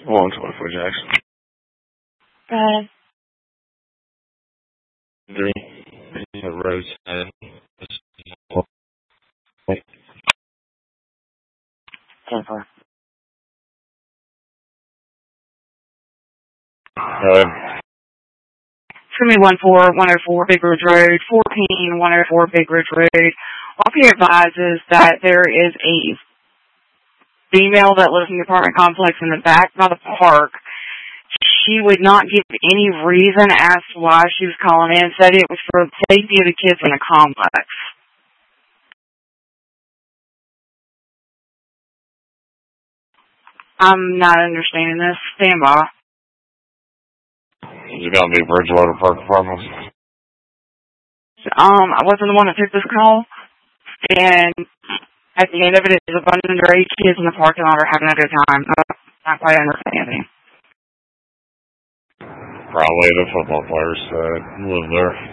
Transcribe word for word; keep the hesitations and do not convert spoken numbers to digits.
one twenty-four Jackson. Uh, Three. The roads. Uh, ten four. Uh, Excuse me, one four one oh four Big Ridge Road, fourteen one oh four Big Ridge Road. Walkie advises that there is a female that lives in the apartment complex in the back by the park. She would not give any reason as to why she was calling in. Said it was for the safety of the kids in the complex. I'm not understanding this. Stand by. it's gonna be Bridgewater Park Apartments. Um, I wasn't the one that took this call, and at the end of it, it's a bunch of underage kids in the parking lot are having a good time. Uh, not quite understanding. Probably the football players that live there.